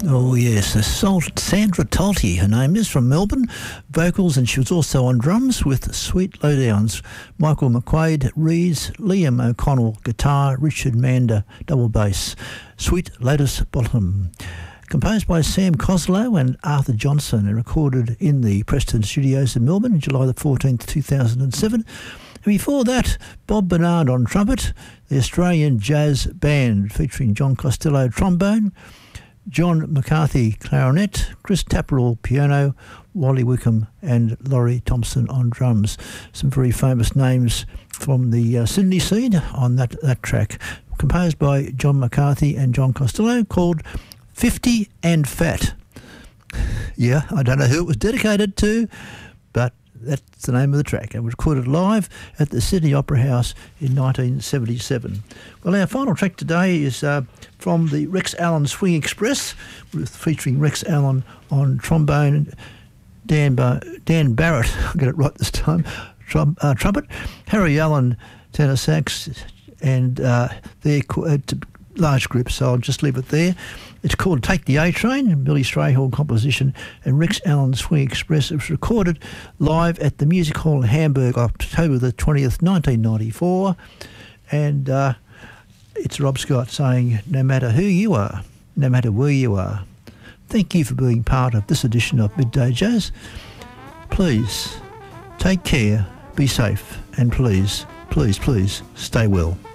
Oh yes, Sandra Tolty, her name is, from Melbourne, vocals, and she was also on drums with Sweet Lowdowns. Michael McQuaid reeds, Liam O'Connell guitar, Richard Mander double bass. Sweet Lotus Bottom. Composed by Sam Coslow and Arthur Johnson and recorded in the Preston Studios in Melbourne, July the 14th, 2007. And before that, Bob Bernard on trumpet, the Australian Jazz Band featuring John Costello trombone, John McCarthy clarinet, Chris Tapperall piano, Wally Wickham and Laurie Thompson on drums. Some very famous names from the Sydney scene on that track. Composed by John McCarthy and John Costello, called 50 and Fat. Yeah, I don't know who it was dedicated to, but that's the name of the track. It was recorded live at the Sydney Opera House in 1977. Well, our final track today is from the Rex Allen Swing Express, featuring Rex Allen on trombone, Dan Barrett, I'll get it right this time, trumpet, Harry Allen tenor sax, and their large group, so I'll just leave it there. It's called Take the A-Train, Billy Strayhorn composition, and Rex Allen Swing Express. It was recorded live at the Music Hall in Hamburg, October the 20th, 1994. And it's Rob Scott saying, no matter who you are, no matter where you are, thank you for being part of this edition of Midday Jazz. Please take care, be safe, and please, please, please stay well.